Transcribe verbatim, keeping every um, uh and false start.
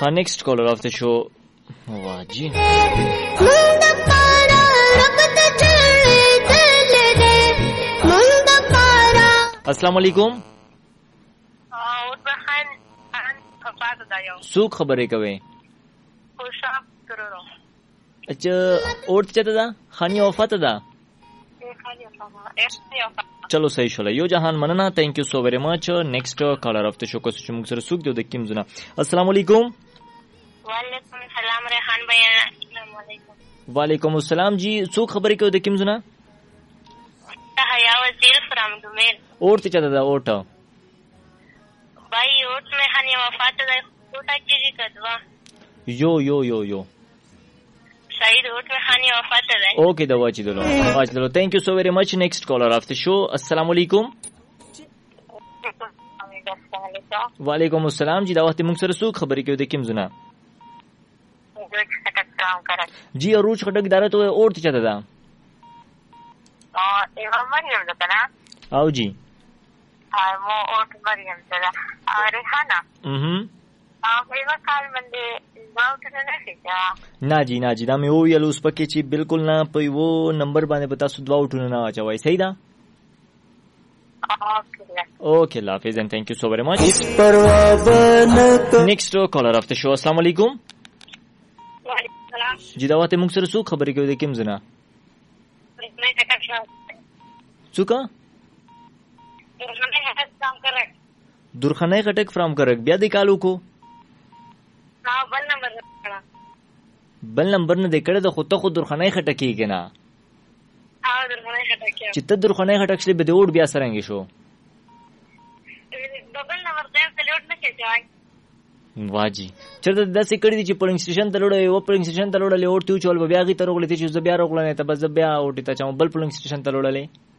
ها نیکسٹ کالر اف د شو واہ جی السلام علیکم سوق خبرې کوي اچھا اور چته دا خانی وفات دا چلو صحیح شول یو جهان مننه تhank you so very much next caller of the show کو چې موږ سره سوق دی د کیم زنه السلام علیکم وعلیکم السلام ریحان بھائی السلام علیکم وعلیکم السلام جی سوق خبرې کوي د کیم زنه حیا وزیر فرام دومیر اور چته دا اوټ بھائی اوټ میں خانی وفات دا کوټا کیږي کدوا یو یو یو یو شاید اوټ میں خانی وفات دا اوکے دا واچ دلو واچ دلو thank you so very much next caller of the show السلام علیکم وعلیکم السلام جی دا وخت موږ سره سوق خبرې کوي د کیم زنه جی اروج خټک دارا ته اور چته دا ا ایو مریم ده کنه او جی ا مو اوټ مریم ده ریحانہ mhm ا ایو کال باندې باوټ نه شي نا جی نا جی دا مې ویل اوس پکې چې بالکل نه په یو نمبر باندې پتا سو دوا وټونه نه اچوي صحیح ده اوکے اللہ حافظ and thank you so very much next caller of the show السلام علیکم جی دا وخت موږ سره څو خبرې کوي د کوم زنه څوک درخانه غټک فرام کرک بیا د کالو کو بل نمبر بل نمبر نه د کړه د خو ته خو درخانه غټکی کنا ها درخانه غټکی چې ته درخانه غټک شلې به د اور بیا سرنګ شو بل نمبر دې ته لوټ نه کېږي واجی چرته داسې کړی دي چې پولینګ سټیشن ته لوړې او پولینګ سټیشن ته لوړلې اور ته چول بیا غي تر غلې چې بیا روغلنه ته بس بیا اوټی ته چا بل پولینګ سټیشن ته لوړلې